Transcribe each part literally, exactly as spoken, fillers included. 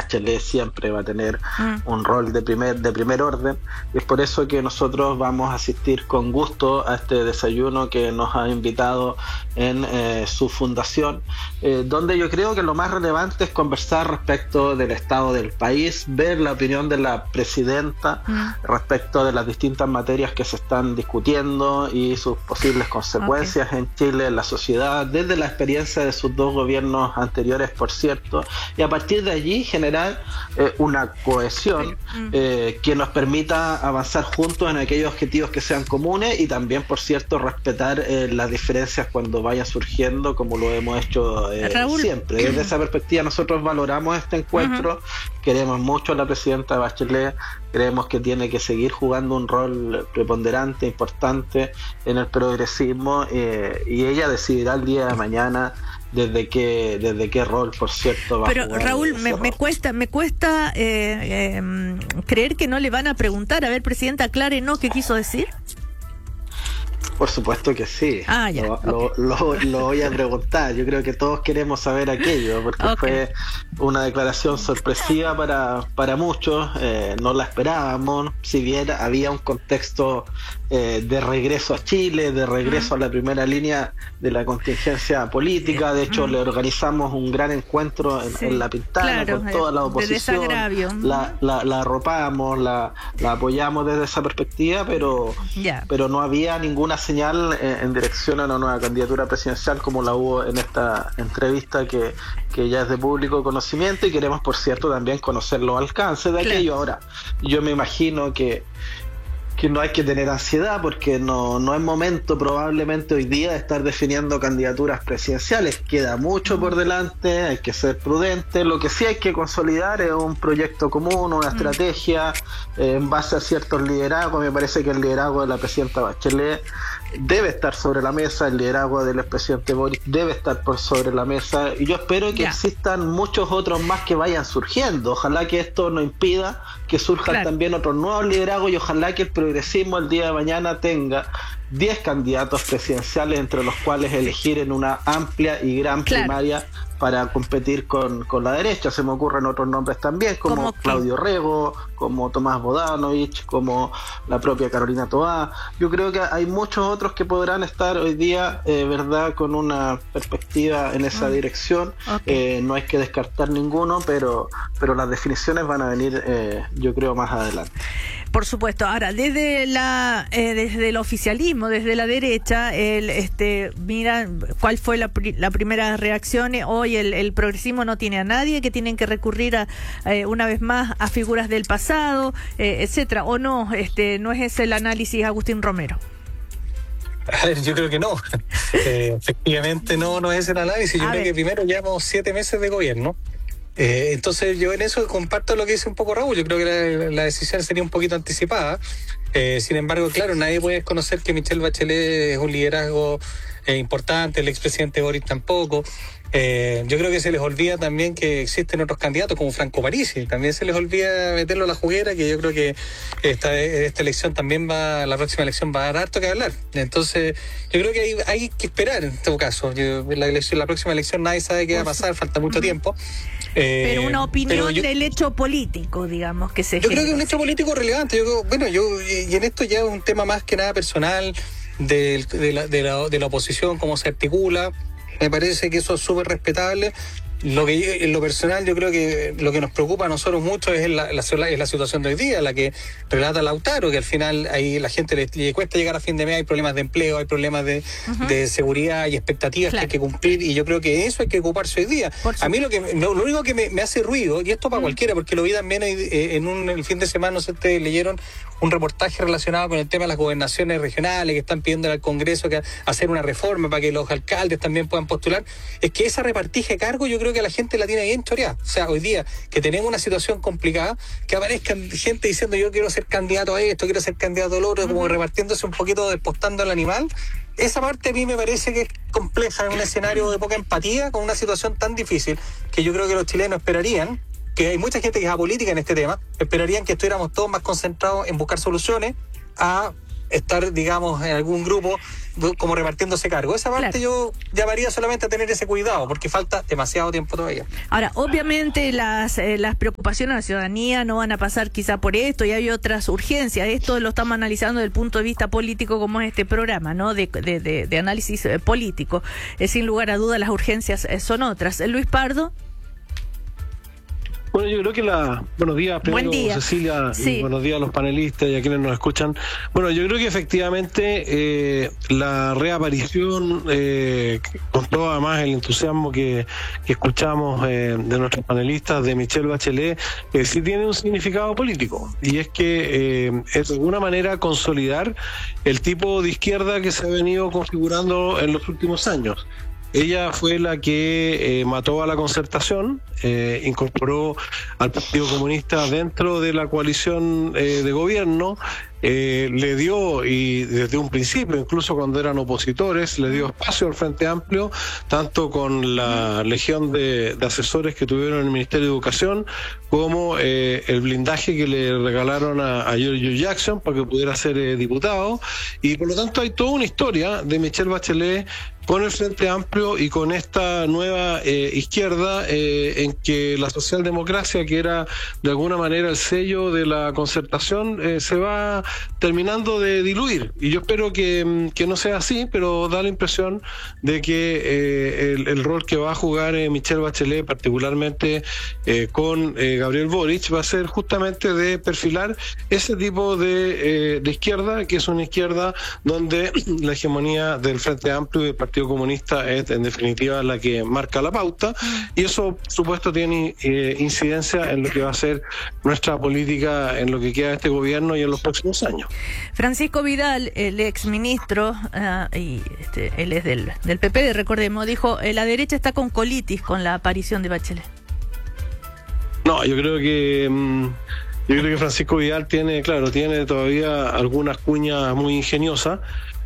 Bachelet siempre va a tener mm. un rol de primer, de primer orden. Y es por eso que nosotros vamos a asistir con gusto a este desayuno que nos ha invitado en eh, su fundación, eh, donde yo creo que lo más relevante es conversar respecto del estado del país, ver la opinión de la presidenta mm. respecto de las distintas materias que se están discutiendo y sus posibles consecuencias okay. en Chile, en la sociedad, desde la experiencia de sus dos gobiernos anteriores, por cierto, y a partir de allí generar eh, una cohesión eh, que nos permita avanzar juntos en aquellos objetivos que sean comunes y también, por cierto, respetar eh, las diferencias cuando vayan surgiendo, como lo hemos hecho eh, siempre. Desde esa perspectiva nosotros valoramos este encuentro, uh-huh. queremos mucho a la presidenta Bachelet, creemos que tiene que seguir jugando un rol preponderante, importante en el progresismo eh, y ella decidirá el día de mañana desde qué desde qué rol, por cierto, va Pero, a jugar. Pero Raúl, me, me cuesta me cuesta eh, eh, creer que no le van a preguntar, a ver, presidenta, aclárenos qué quiso decir. Por supuesto que sí. Ah, ya, lo, okay. lo, lo, lo voy a preguntar. Yo creo que todos queremos saber aquello, porque okay. fue una declaración sorpresiva para, para muchos. Eh, no la esperábamos, si bien había un contexto eh, de regreso a Chile, de regreso uh-huh. a la primera línea de la contingencia política. De hecho, uh-huh. le organizamos un gran encuentro en, sí, en La Pintana, claro, con toda la oposición. De desagravio. La, la, la arropamos, la, la apoyamos desde esa perspectiva, pero, yeah. pero no había ninguna señal en, en dirección a una nueva candidatura presidencial como la hubo en esta entrevista que, que ya es de público conocimiento, y queremos, por cierto, también conocer los alcances de aquello. Claro. Ahora, yo me imagino que que no hay que tener ansiedad porque no, no es momento probablemente hoy día de estar definiendo candidaturas presidenciales. Queda mucho por delante, hay que ser prudente. Lo que sí hay que consolidar es un proyecto común, una mm. estrategia eh, en base a ciertos liderazgos. Me parece que el liderazgo de la presidenta Bachelet debe estar sobre la mesa, el liderazgo del expresidente Boric debe estar por sobre la mesa, y yo espero que yeah. existan muchos otros más que vayan surgiendo. Ojalá que esto no impida que surjan claro. también otros nuevos liderazgos, y ojalá que el progresismo el día de mañana tenga diez candidatos presidenciales entre los cuales elegir en una amplia y gran claro. primaria para competir con, con la derecha. Se me ocurren otros nombres también, como Claudio Rego, como Tomás Bodanovich, como la propia Carolina Toá. Yo creo que hay muchos otros que podrán estar hoy día, eh, verdad, con una perspectiva en esa dirección. Okay. Eh, no hay que descartar ninguno, pero, pero las definiciones van a venir, eh, yo creo, más adelante. Por supuesto. Ahora, desde la eh, desde el oficialismo, desde la derecha, el este mira cuál fue la, la primera reacción. Hoy el, el progresismo no tiene a nadie, que tienen que recurrir a, eh, una vez más a figuras del pasado, eh, etcétera. ¿O no? Este no es ese el análisis, Agustín Romero. A ver, yo creo que no. eh, efectivamente no, no es el análisis. Yo a creo ver. que primero llevamos siete meses de gobierno. Eh, entonces yo en eso comparto lo que dice un poco Raúl. Yo creo que la, la decisión sería un poquito anticipada. Eh, sin embargo, claro, nadie puede desconocer que Michelle Bachelet es un liderazgo eh, importante, el expresidente Boric tampoco. Eh, yo creo que se les olvida también que existen otros candidatos como Franco Parisi, también se les olvida meterlo a la juguera, que yo creo que esta, esta elección también va, la próxima elección va a dar harto que hablar. Entonces yo creo que hay, hay que esperar en todo caso. Yo, la, elección, la próxima elección nadie sabe qué va a pasar, falta mucho tiempo. Eh, pero una opinión pero yo, del hecho político, digamos, que se Yo genera. creo que es un hecho político relevante. Yo creo, bueno, yo y en esto ya es un tema más que nada personal de, de, la, de, la, de la oposición, cómo se articula. Me parece que eso es súper respetable. Lo que en lo personal yo creo que lo que nos preocupa a nosotros mucho es la, la, es la situación de hoy día, la que relata Lautaro, que al final ahí la gente le, le cuesta llegar a fin de mes, hay problemas de empleo, hay problemas de, uh-huh. de seguridad y expectativas claro. que hay que cumplir, y yo creo que eso hay que ocuparse hoy día. A mí lo que lo, lo único que me, me hace ruido, y esto para uh-huh. cualquiera, porque lo vi también eh, en un el fin de semana, no sé si ustedes leyeron un reportaje relacionado con el tema de las gobernaciones regionales, que están pidiendo al Congreso que hacer una reforma para que los alcaldes también puedan postular. Es que esa repartija de cargo yo creo que la gente la tiene bien choreada. O sea, hoy día que tenemos una situación complicada, que aparezcan gente diciendo yo quiero ser candidato a esto, quiero ser candidato al otro, uh-huh. como repartiéndose un poquito, despostando al animal. Esa parte a mí me parece que es compleja en un escenario de poca empatía, con una situación tan difícil, que yo creo que los chilenos esperarían, que hay mucha gente que es apolítica en este tema, esperarían que estuviéramos todos más concentrados en buscar soluciones a estar, digamos, en algún grupo como repartiéndose cargo. Esa parte claro. yo llamaría solamente a tener ese cuidado, porque falta demasiado tiempo todavía. Ahora, obviamente las eh, las preocupaciones de la ciudadanía no van a pasar quizá por esto, y hay otras urgencias. Esto lo estamos analizando desde el punto de vista político, como es este programa, ¿no? De, de, de, de análisis eh, político. Eh, sin lugar a dudas, las urgencias eh, son otras. Eh, Luis Pardo. Bueno, yo creo que la... Buenos días, primero, Buen día. Cecilia, sí. y buenos días a los panelistas y a quienes nos escuchan. Bueno, yo creo que efectivamente eh, la reaparición, eh, con todo además el entusiasmo que, que escuchamos eh, de nuestros panelistas, de Michelle Bachelet, eh, sí tiene un significado político, y es que eh, es de alguna manera consolidar el tipo de izquierda que se ha venido configurando en los últimos años. Ella fue la que eh, mató a la Concertación, eh, incorporó al Partido Comunista dentro de la coalición eh, de gobierno, eh, le dio, y desde un principio, incluso cuando eran opositores, le dio espacio al Frente Amplio, tanto con la legión de, de asesores que tuvieron en el Ministerio de Educación, como eh, el blindaje que le regalaron a, a Giorgio Jackson para que pudiera ser eh, diputado, y por lo tanto hay toda una historia de Michelle Bachelet con el Frente Amplio y con esta nueva eh, izquierda eh, en que la socialdemocracia, que era de alguna manera el sello de la Concertación, eh, se va terminando de diluir. Y yo espero que, que no sea así, pero da la impresión de que eh, el, el rol que va a jugar eh, Michelle Bachelet, particularmente eh, con eh, Gabriel Boric, va a ser justamente de perfilar ese tipo de, eh, de izquierda, que es una izquierda donde la hegemonía del Frente Amplio y del Partido Comunista es en definitiva la que marca la pauta, y eso por supuesto tiene eh, incidencia en lo que va a ser nuestra política en lo que queda de este gobierno y en los próximos años. Francisco Vidal, el ex ministro, uh, y este, él es del, del P P, recordemos, dijo, eh, la derecha está con colitis con la aparición de Bachelet. No, yo creo que mmm, yo creo que Francisco Vidal tiene, claro, tiene todavía algunas cuñas muy ingeniosas,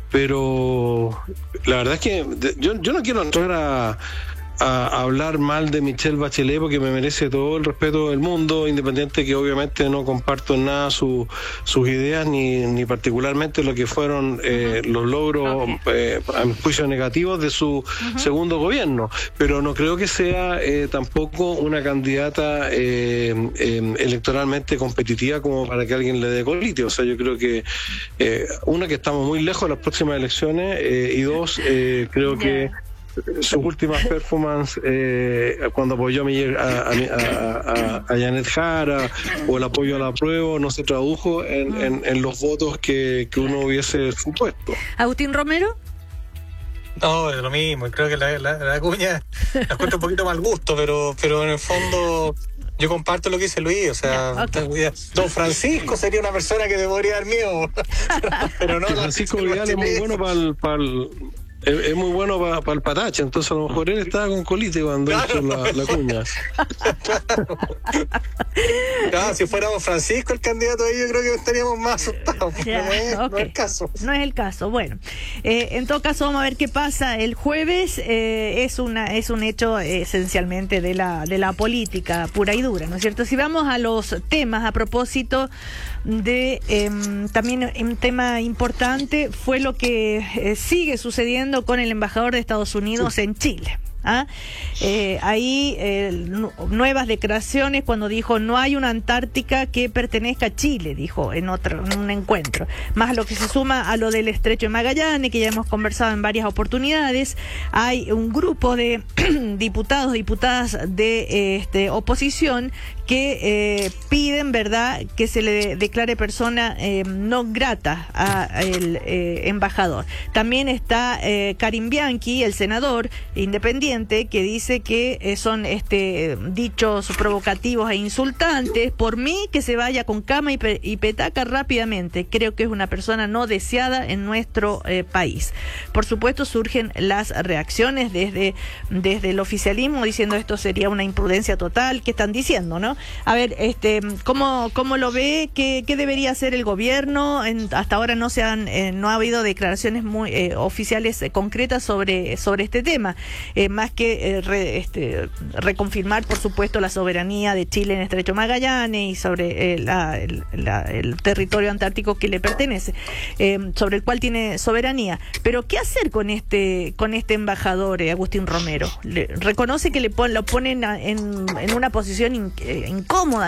pero la verdad es que yo, yo no quiero entrar a, a hablar mal de Michelle Bachelet, porque me merece todo el respeto del mundo, independiente que obviamente no comparto en nada su, sus ideas, ni, ni particularmente lo que fueron eh, los logros, eh, a mi juicio, negativos de su uh-huh. segundo gobierno, pero no creo que sea eh, tampoco una candidata eh, eh, electoralmente competitiva como para que alguien le dé colitis. O sea, yo creo que eh, una, que estamos muy lejos de las próximas elecciones, eh, y dos, eh, creo yeah. que sus últimas performances, eh, cuando apoyó a, a, a, a, a Janet Jara, o el apoyo a la prueba, no se tradujo en, en, en los votos que, que uno hubiese supuesto. ¿Agustín Romero? No, es lo mismo. Creo que la, la, la cuña la cuesta un poquito mal gusto, pero, pero en el fondo yo comparto lo que dice Luis. O sea, okay. Don Francisco sería una persona que te podría dar miedo, pero, pero no. Francisco Vidal es muy bueno para el... Para el... Es, es muy bueno para pa el patache, entonces a lo mejor él estaba con colitis cuando claro, hizo la, la cuña. Claro. Claro, si fuéramos Francisco el candidato ahí, yo creo que estaríamos más asustados. Ya, no, es, okay. no es el caso. No es el caso. Bueno, eh, en todo caso vamos a ver qué pasa el jueves. Eh, es una es un hecho eh, esencialmente de la de la política pura y dura, ¿no es cierto? Si vamos a los temas a propósito de eh, también un tema importante fue lo que eh, sigue sucediendo con el embajador de Estados Unidos sí. en Chile. ¿Ah? Eh, ahí eh, nuevas declaraciones cuando dijo no hay una Antártica que pertenezca a Chile, dijo en otro en un encuentro, más lo que se suma a lo del Estrecho de Magallanes, que ya hemos conversado en varias oportunidades. Hay un grupo de diputados diputadas de eh, este, oposición que eh, piden, verdad, que se le declare persona eh, no grata al eh, embajador. También está eh, Karim Bianchi, el senador independiente, que dice que eh, son este dichos provocativos e insultantes. Por mí, que se vaya con cama y, pe y petaca rápidamente. Creo que es una persona no deseada en nuestro eh, país. Por supuesto, surgen las reacciones desde, desde el oficialismo diciendo esto sería una imprudencia total. ¿Qué están diciendo, no? A ver, este, ¿cómo, cómo lo ve? ¿Qué, qué debería hacer el gobierno? En, hasta ahora no se han, eh, no ha habido declaraciones muy eh, oficiales eh, concretas sobre, sobre este tema, eh, más que eh, re, este, reconfirmar, por supuesto, la soberanía de Chile en el Estrecho Magallanes y sobre eh, la, el, la, el territorio antártico que le pertenece, eh, sobre el cual tiene soberanía. Pero ¿qué hacer con este, con este embajador, eh, Agustín Romero? Le, reconoce que le pon, lo ponen a, en, en una posición in, eh, incómoda.